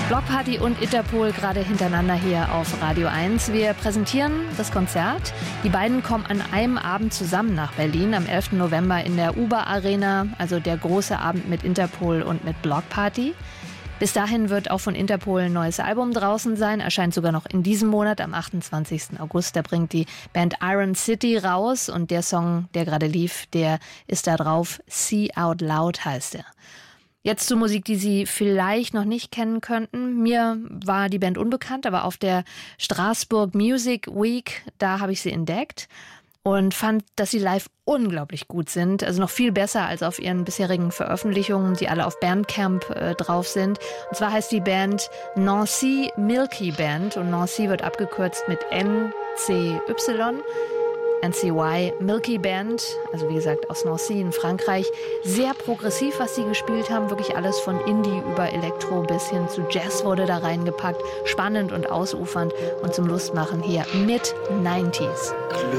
Bloc Party und Interpol gerade hintereinander hier auf Radio 1. Wir präsentieren das Konzert. Die beiden kommen an einem Abend zusammen nach Berlin, am 11. November in der Uber Arena, also der große Abend mit Interpol und mit Bloc Party. Bis dahin wird auch von Interpol ein neues Album draußen sein, erscheint sogar noch in diesem Monat, am 28. August. Da bringt die Band Iron City raus und der Song, der gerade lief, der ist da drauf. See Out Loud heißt er. Jetzt zur Musik, die Sie vielleicht noch nicht kennen könnten. Mir war die Band unbekannt, aber auf der Straßburg Music Week, da habe ich sie entdeckt und fand, dass sie live unglaublich gut sind. Also noch viel besser als auf ihren bisherigen Veröffentlichungen, die alle auf Bandcamp drauf sind. Und zwar heißt die Band Nancy Milky Band und Nancy wird abgekürzt mit NCY. NCY, Milky Band, also wie gesagt aus Nancy in Frankreich. Sehr progressiv, was sie gespielt haben. Wirklich alles von Indie über Elektro bis hin zu Jazz wurde da reingepackt. Spannend und ausufernd und zum Lustmachen hier mit 90s.